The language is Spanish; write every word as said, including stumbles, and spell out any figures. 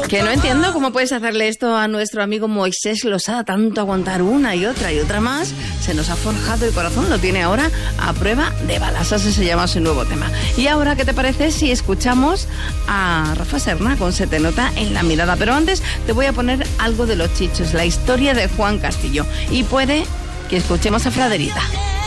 Que no entiendo cómo puedes hacerle esto a nuestro amigo Moisés Losada, tanto aguantar una y otra y otra más. Se nos ha forjado el corazón, lo tiene ahora a prueba de balas. Así se llama su nuevo tema. Y ahora, ¿qué te parece si escuchamos a Rafa Serna con Se te nota en la mirada? Pero antes te voy a poner algo de Los Chichos, la historia de Juan Castillo. Y puede que escuchemos a Fraderita.